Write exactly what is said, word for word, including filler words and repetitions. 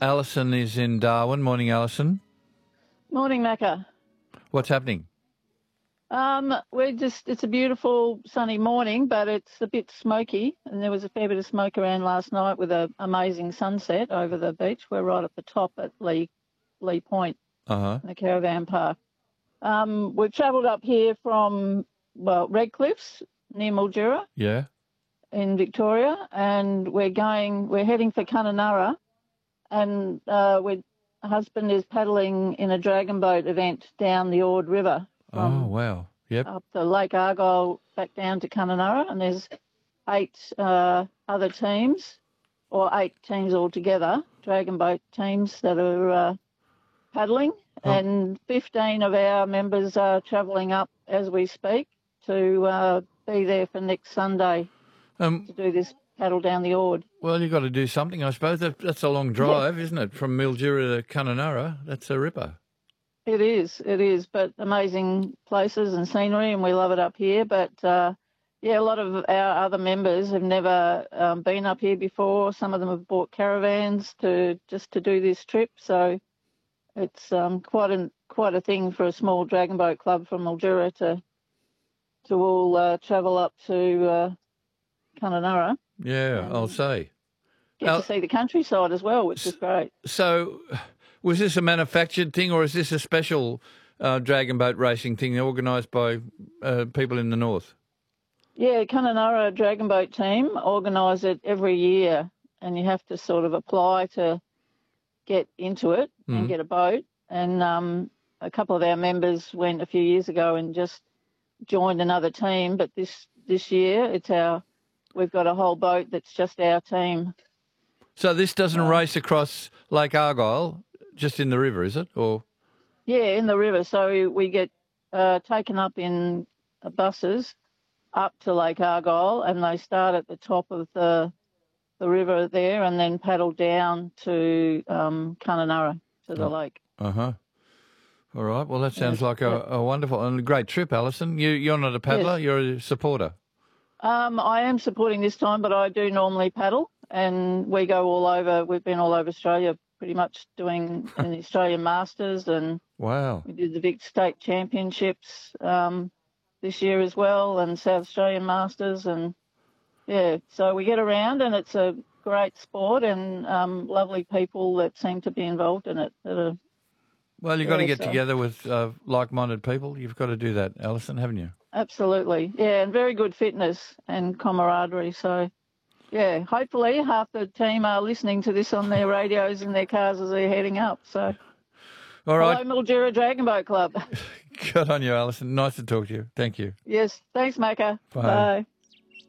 Alison is in Darwin. Morning, Alison. Morning, Macca. What's happening? Um, we're just, it's a beautiful sunny morning, but it's a bit smoky, and there was a fair bit of smoke around last night with an amazing sunset over the beach. We're right at the top at Lee, Lee Point, Uh-huh. in the caravan park. Um, we've travelled up here from, well, Redcliffs near Mildura Yeah. in Victoria, and we're going, we're heading for Kununurra, and uh, we're, husband is paddling in a dragon boat event down the Ord River. From Oh, wow. Yep. up the Lake Argyle back down to Kununurra, and there's eight uh, other teams, or eight teams altogether, dragon boat teams that are uh, paddling, Oh. and fifteen of our members are travelling up as we speak to uh, be there for next Sunday Um, to do this paddle down the Ord. well, you've got to do something, I suppose. That, that's a long drive, isn't it, from Mildura to Kununurra? That's a ripper. It is, it is, but amazing places and scenery, and we love it up here. But, uh, yeah, a lot of our other members have never um, been up here before. Some of them have bought caravans to just to do this trip. So it's um, quite, a, quite a thing for a small dragon boat club from Mildura to, to all uh, travel up to uh, Kununurra. Yeah, I'll say. Get Al- to see the countryside as well, which is great. So was this a manufactured thing, or is this a special uh, dragon boat racing thing organised by uh, people in the north? Yeah, Kununurra Dragon Boat Team organise it every year, and you have to sort of apply to get into it Mm. and get a boat. And um, a couple of our members went a few years ago and just joined another team, but this this year it's our we've got a whole boat that's just our team. So this doesn't race across Lake Argyle, just in the river, is it? Or Yeah, in the river. So we get uh, taken up in uh, buses up to Lake Argyle, and they start at the top of the the river there, and then paddle down to um, Kununurra to the Oh. lake. uh-huh. All right. Well, that sounds Yeah, like a, a wonderful and a great trip, Alison. You you're not a paddler, Yes. you're a supporter. Um, I am supporting this time, but I do normally paddle, and we go all over. We've been all over Australia, pretty much doing in the Australian Masters, and Wow. we did the Vic State Championships um, this year as well, and South Australian Masters, and yeah, so we get around, and it's a great sport, and um, lovely people that seem to be involved in it. That are, Well, you've got to Yeah, get so- together with uh, like-minded people. You've got to do that, Alison, haven't you? absolutely, yeah, and very good fitness and camaraderie. So, yeah, hopefully half the team are listening to this on their radios in their cars as they're heading up. So, All right. hello, Mildura Dragon Boat Club. Good on you, Alison. Nice to talk to you. Thank you. Yes, thanks, Macca. Bye. Bye.